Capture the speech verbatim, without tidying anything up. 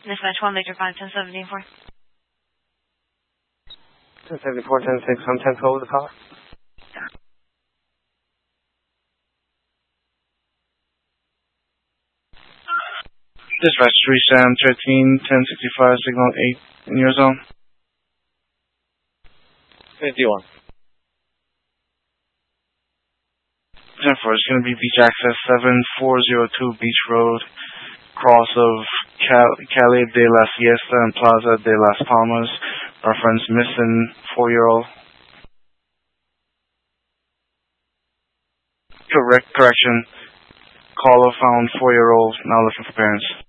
Dispatch one, Victor five, ten seventy-four. ten seventy-four, ten six, I'm ten twelve with the call. Dispatch three Sam thirteen, ten sixty-five, signal eight in your zone. fifty-one. ten four, it's going to be beach access seven four zero two Beach Road, cross of Cal- Calle de la Siesta and Plaza de las Palmas. Reference missing four-year-old. Correct, correction. Caller found four-year-old, now looking for parents.